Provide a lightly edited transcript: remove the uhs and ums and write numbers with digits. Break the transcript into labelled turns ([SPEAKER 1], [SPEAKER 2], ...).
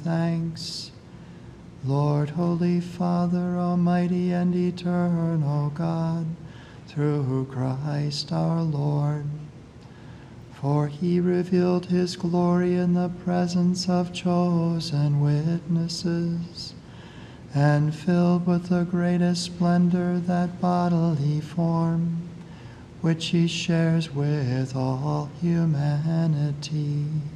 [SPEAKER 1] thanks. Lord, Holy Father, Almighty and eternal God, through Christ our Lord. For he revealed his glory in the presence of chosen witnesses, and filled with the greatest splendor that bodily form, which he shares with all humanity.